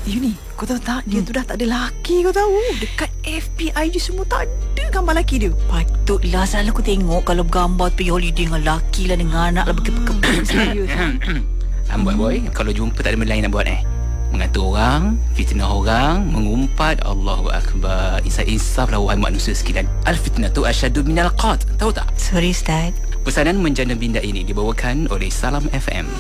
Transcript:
You ni, kau tahu tak, dia tu dah tak ada laki, kau tahu. Dekat FBI je semua tak ada gambar laki dia. Patutlah, selalu aku tengok kalau bergambar pergi holiday dengan laki lah, dengan anak lah, berkepek-kepek. Serius. Amboi boy, kalau jumpa tak ada benda lain nak buat mengatur orang, fitnah orang, mengumpat. Allahu Akbar. Insaf lah wahai manusia sekalian. Al-fitnatu asyadu minal qat. Tahu tak? Sorry Ustaz. Pesanan menjana binda ini dibawakan oleh Salam FM.